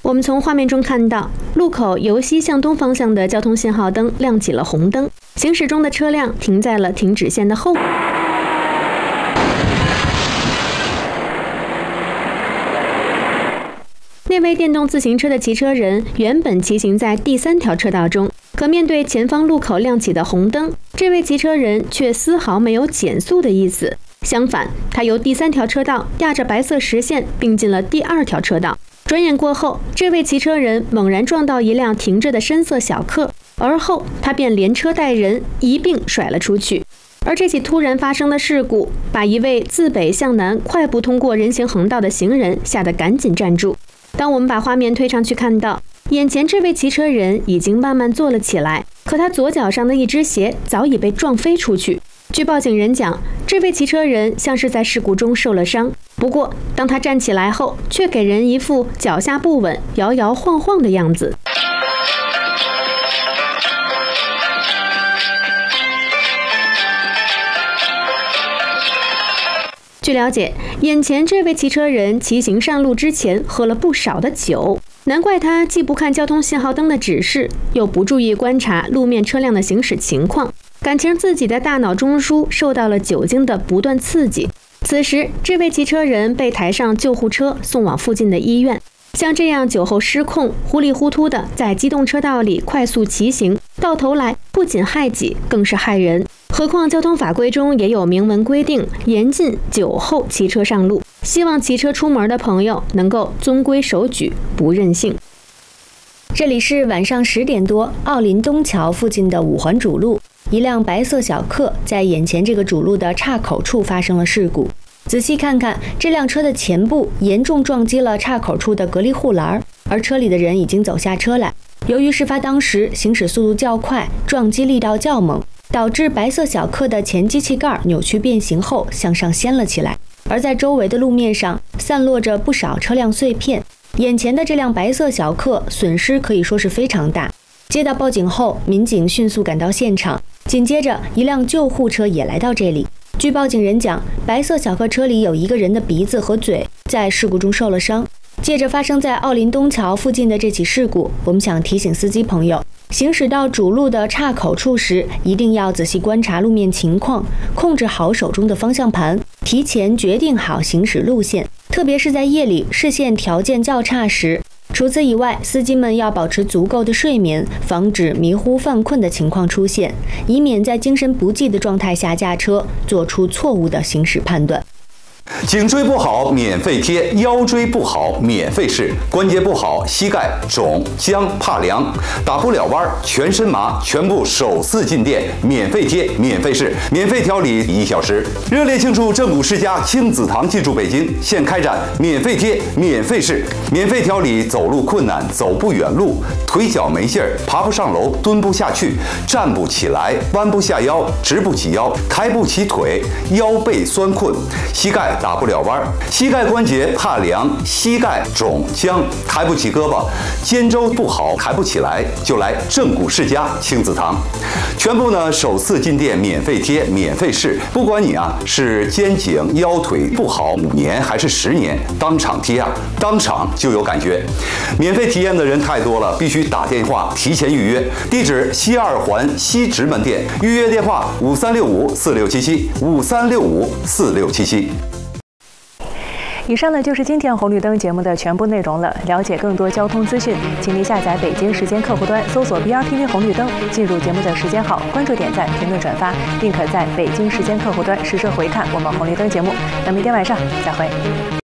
我们从画面中看到，路口由西向东方向的交通信号灯亮起了红灯，行驶中的车辆停在了停止线的后面。那位电动自行车的骑车人原本骑行在第3条车道中，可面对前方路口亮起的红灯，这位骑车人却丝毫没有减速的意思。相反，他由第3条车道压着白色实线并进了第2条车道。转眼过后，这位骑车人猛然撞到一辆停着的深色小客，而后他便连车带人一并甩了出去。而这起突然发生的事故，把一位自北向南快步通过人行横道的行人吓得赶紧站住。当我们把画面推上去，看到眼前这位骑车人已经慢慢坐了起来，可他左脚上的一只鞋早已被撞飞出去。据报警人讲，这位骑车人像是在事故中受了伤，不过当他站起来后，却给人一副脚下不稳、摇摇晃晃的样子。据了解，眼前这位骑车人骑行上路之前喝了不少的酒，难怪他既不看交通信号灯的指示，又不注意观察路面车辆的行驶情况，感情自己的大脑中枢受到了酒精的不断刺激。此时，这位骑车人被抬上救护车送往附近的医院。像这样酒后失控、糊里糊涂的在机动车道里快速骑行，到头来不仅害己，更是害人。何况交通法规中也有明文规定，严禁酒后骑车上路。希望骑车出门的朋友能够遵规守矩，不任性。这里是晚上10点多，奥林东桥附近的5环主路，一辆白色小客在眼前这个主路的岔口处发生了事故。仔细看看，这辆车的前部严重撞击了岔口处的隔离护栏，而车里的人已经走下车来。由于事发当时行驶速度较快，撞击力道较猛，导致白色小客的前机器盖扭曲变形后向上掀了起来，而在周围的路面上散落着不少车辆碎片。眼前的这辆白色小客损失可以说是非常大。接到报警后，民警迅速赶到现场，紧接着一辆救护车也来到这里。据报警人讲，白色小客车里有一个人的鼻子和嘴在事故中受了伤。借着发生在奥林东桥附近的这起事故，我们想提醒司机朋友，行驶到主路的岔口处时，一定要仔细观察路面情况，控制好手中的方向盘，提前决定好行驶路线，特别是在夜里视线条件较差时。除此以外，司机们要保持足够的睡眠，防止迷糊犯困的情况出现，以免在精神不济的状态下驾车，做出错误的行驶判断。 颈椎不好免费贴，腰椎不好免费试，关节不好膝盖肿僵怕凉，打不了弯全身麻，全部首次进店免费贴免费试，免费调理1小时。热烈庆祝正骨世家亲子堂进驻北京，现开展免费贴免费试，免费调理走路困难、走不远路、腿脚没劲儿、爬不上楼、蹲不下去、站不起来、弯不下腰、直不起腰、抬不起腿、腰背酸困、膝盖打不了弯，膝盖关节怕凉，膝盖肿僵，抬不起胳膊，肩周不好抬不起来，就来正骨世家亲子堂，全部呢首次进店免费贴免费试，不管你是肩颈腰腿不好5年还是10年，当场贴当场就有感觉。免费体验的人太多了，必须打电话提前预约。地址西2环西直门店，预约电话5365467753654677。 以上呢就是今天红绿灯节目的全部内容了。了解更多交通资讯，请您下载北京时间客户端，搜索 BRTV 红绿灯，进入节目的时间号，关注、点赞、评论、转发，并可在北京时间客户端实时回看我们红绿灯节目。那明天晚上再会。